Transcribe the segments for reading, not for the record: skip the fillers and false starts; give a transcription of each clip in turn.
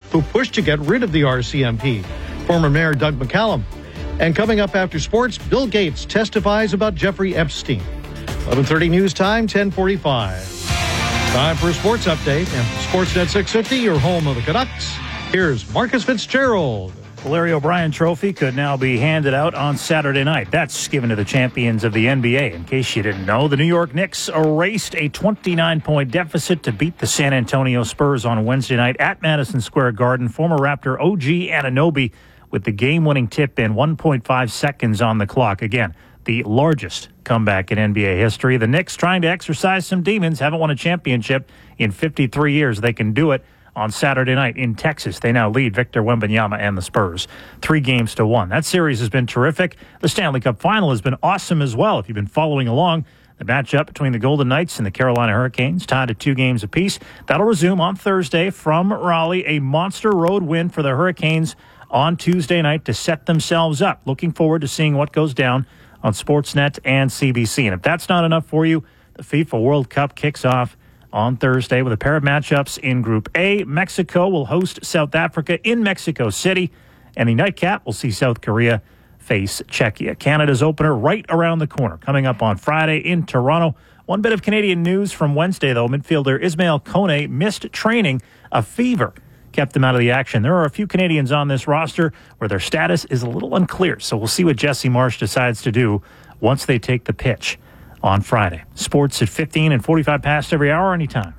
who pushed to get rid of the RCMP, former Mayor Doug McCallum. And coming up after sports, Bill Gates testifies about Jeffrey Epstein. 11:30 news time, 10:45. Time for a sports update. And Sportsnet 650, your home of the Canucks. Here's Marcus Fitzgerald. The Larry O'Brien Trophy could now be handed out on Saturday night. That's given to the champions of the NBA. In case you didn't know, the New York Knicks erased a 29-point deficit to beat the San Antonio Spurs on Wednesday night at Madison Square Garden. Former Raptor OG Anunoby with the game-winning tip in 1.5 seconds on the clock. Again, the largest comeback in NBA history. The Knicks trying to exercise some demons. Haven't won a championship in 53 years. They can do it on Saturday night in Texas. They now lead Victor Wembanyama and the Spurs 3-1. That series has been terrific. The Stanley Cup Final has been awesome as well. If you've been following along, the matchup between the Golden Knights and the Carolina Hurricanes tied at 2 games apiece. That'll resume on Thursday from Raleigh. A monster road win for the Hurricanes on Tuesday night to set themselves up. Looking forward to seeing what goes down on Sportsnet and CBC. And if that's not enough for you, the FIFA World Cup kicks off on Thursday with a pair of matchups in Group A. Mexico will host South Africa in Mexico City, and the nightcap will see South Korea face Czechia. Canada's opener right around the corner, coming up on Friday in Toronto. One bit of Canadian news from Wednesday, though. Midfielder Ismail Kone missed training. A fever kept him out of the action. There are a few Canadians on this roster where their status is a little unclear, so we'll see what Jesse Marsh decides to do once they take the pitch on Friday. Sports at 15 and 45 past every hour, anytime.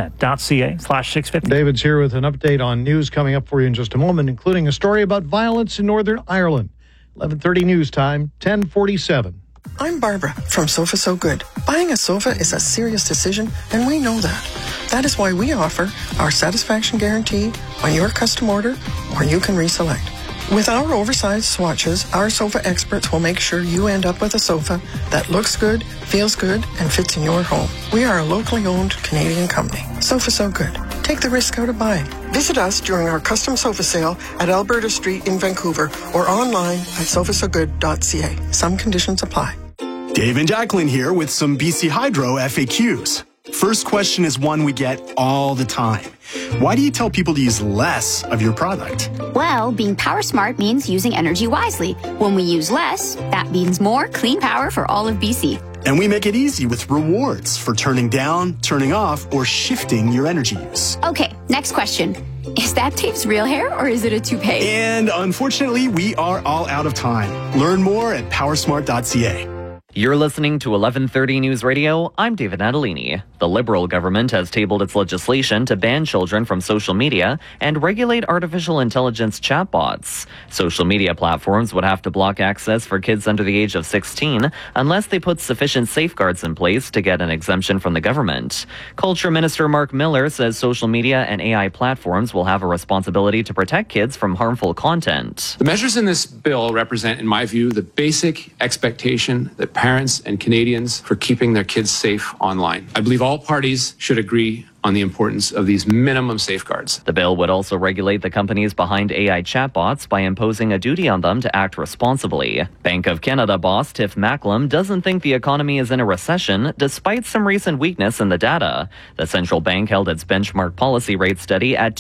Sportsnet.ca/650. David's here with an update on news coming up for you in just a moment, including a story about violence in Northern Ireland. 11:30 news time, 10:47. I'm Barbara from Sofa So Good. Buying a sofa is a serious decision, and we know that. That is why we offer our satisfaction guarantee on your custom order, or you can reselect. With our oversized swatches, our sofa experts will make sure you end up with a sofa that looks good, feels good, and fits in your home. We are a locally owned Canadian company. Sofa So Good. Take the risk out of buying. Visit us during our custom sofa sale at Alberta Street in Vancouver or online at sofasogood.ca. Some conditions apply. Dave and Jacqueline here with some BC Hydro FAQs. First question is one we get all the time. Why do you tell people to use less of your product? Well, being power smart means using energy wisely. When we use less, that means more clean power for all of BC. And we make it easy with rewards for turning down, turning off, or shifting your energy use. Okay, next question. Is that Dave's real hair or is it a toupee? And unfortunately, we are all out of time. Learn more at powersmart.ca. You're listening to 1130 News Radio. I'm David Natalini. The Liberal government has tabled its legislation to ban children from social media and regulate artificial intelligence chatbots. Social media platforms would have to block access for kids under the age of 16 unless they put sufficient safeguards in place to get an exemption from the government. Culture Minister Mark Miller says social media and AI platforms will have a responsibility to protect kids from harmful content. The measures in this bill represent, in my view, the basic expectation that parents and Canadians for keeping their kids safe online. I believe all parties should agree on the importance of these minimum safeguards. The bill would also regulate the companies behind AI chatbots by imposing a duty on them to act responsibly. Bank of Canada boss Tiff Macklem doesn't think the economy is in a recession, despite some recent weakness in the data. The central bank held its benchmark policy rate steady at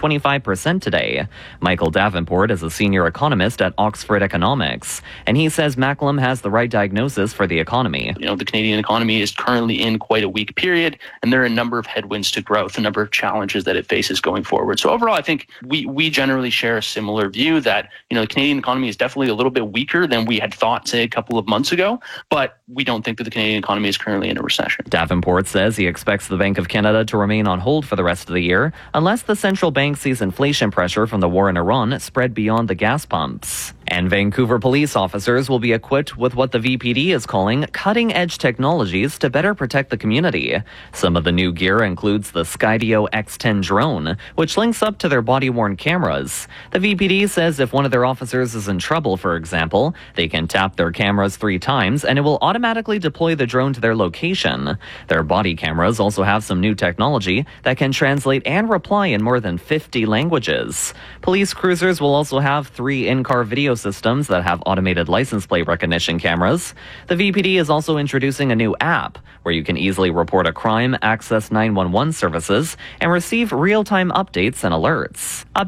2.25% today. Michael Davenport is a senior economist at Oxford Economics, and he says Macklem has the right diagnosis for the economy. The Canadian economy is currently in quite a weak period, and there are a number of headwinds to growth, a number of challenges that it faces going forward. So overall, I think we generally share a similar view that, the Canadian economy is definitely a little bit weaker than we had thought, say, a couple of months ago, but we don't think that the Canadian economy is currently in a recession. Davenport says he expects the Bank of Canada to remain on hold for the rest of the year unless the central bank sees inflation pressure from the war in Iran spread beyond the gas pumps. And Vancouver police officers will be equipped with what the VPD is calling cutting-edge technologies to better protect the community. Some of the new gear includes the Skydio X10 drone, which links up to their body-worn cameras. The VPD says if one of their officers is in trouble, for example, they can tap their cameras 3 times and it will automatically deploy the drone to their location. Their body cameras also have some new technology that can translate and reply in more than 50 languages. Police cruisers will also have 3 in-car video systems that have automated license plate recognition cameras. The VPD is also introducing a new app where you can easily report a crime, access 911 services, and receive real-time updates and alerts.